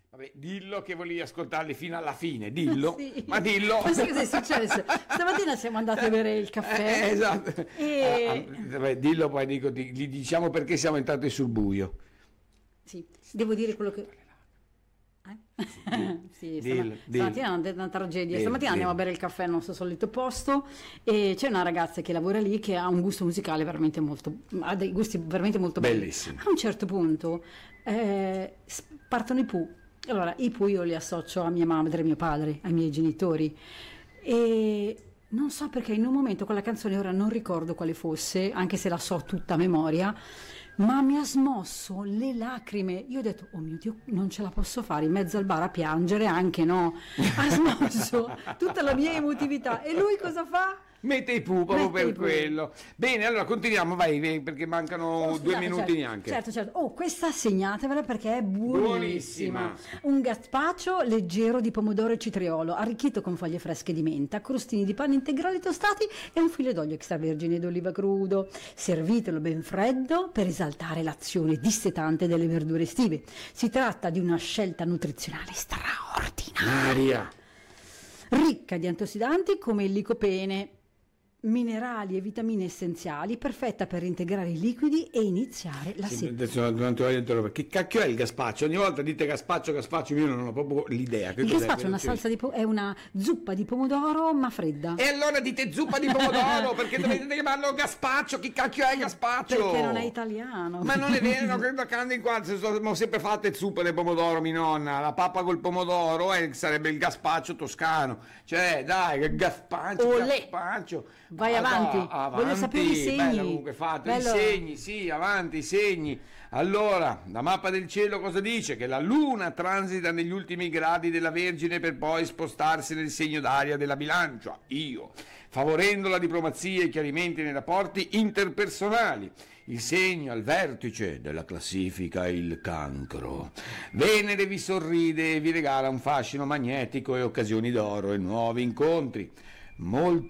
Vabbè, dillo che volevi ascoltarli fino alla fine, dillo, Sì. ma dillo. Ma sai cosa è successo? Stamattina siamo andati a bere il caffè. Esatto. Vabbè, dillo, poi gli diciamo perché siamo entrati sul buio. Sì, devo dire quello che... Sì, stamattina è una tragedia. Stamattina andiamo a bere il caffè al nostro solito posto e c'è una ragazza che lavora lì che ha un gusto musicale veramente molto, ha dei gusti veramente molto belli. Bellissimo. A un certo punto partono i Pooh. Allora, i Pooh io li associo a mia madre, a mio padre, ai miei genitori, e non so perché in un momento quella canzone, ora non ricordo quale fosse, anche se la so tutta a memoria, ma mi ha smosso le lacrime. Io ho detto, oh mio Dio, non ce la posso fare, in mezzo al bar a piangere, anche no. Ha smosso tutta la mia emotività. E lui cosa fa? Mette i Pooh proprio Mette i per Pooh. quello. Bene, allora continuiamo, vai, perché mancano 2 minuti certo, neanche. Certo. Oh, questa segnatevela perché è buonissima. Buonissima. Un gazpacio leggero di pomodoro e citriolo, arricchito con foglie fresche di menta, crostini di pane integrali tostati e un filo d'olio extravergine d'oliva crudo. Servitelo ben freddo per esaltare l'azione dissetante delle verdure estive. Si tratta di una scelta nutrizionale straordinaria, Maria. ricca di antiossidanti come il licopene, minerali e vitamine essenziali, perfetta per integrare i liquidi e iniziare la Sì, sera. adesso durante la interrompo. Che cacchio è il gazpacho? Ogni volta dite gazpacho, io non ho proprio l'idea. Che Il cos'è? gazpacho è una salsa è una zuppa di pomodoro ma fredda. E allora dite zuppa di pomodoro, perché dovete chiamarlo gazpacho? Chi cacchio è il gazpacho? Perché non è italiano. Ma non è vero, non credo che andando in qua, abbiamo sempre fatte zuppe di pomodoro, mia nonna, la pappa col pomodoro sarebbe il gazpacho toscano. Cioè, dai, che gazpacho, Olè. gazpacio. Vai Ma avanti. no, Voglio sapere i segni. Bello comunque fatto, Bello. i segni, sì, avanti, i segni. Allora, la mappa del cielo cosa dice? Che la luna transita negli ultimi gradi della Vergine per poi spostarsi nel segno d'aria della Bilancia, favorendo la diplomazia e i chiarimenti nei rapporti interpersonali. Il segno al vertice della classifica è il Cancro. Venere vi sorride e vi regala un fascino magnetico e occasioni d'oro e nuovi incontri. Molto